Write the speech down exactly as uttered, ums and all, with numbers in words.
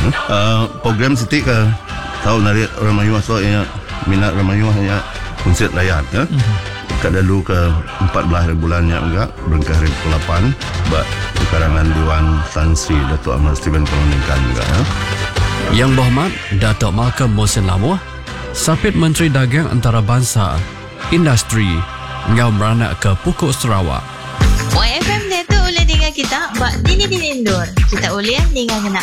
Uh, program Siti ke tahu narik Ramayuah so ya minat Ramayuah ya konsert layar ya. Mm-hmm. Kadalu ke empat belas bulannya enggak berengkah hari ke delapan bak karangan Dewan Tan Sri Datuk Ahmad Steven Kolonikan enggak ya. Yang Berhormat Datuk Malcolm Mohsin Lamuh, Sapit Menteri Dagang Antarabangsa, Industri, ngau beranak ke Pukuk Sarawak. Y F M dia tu boleh dengar kita bak dini-dini indur. Kita boleh dengar kena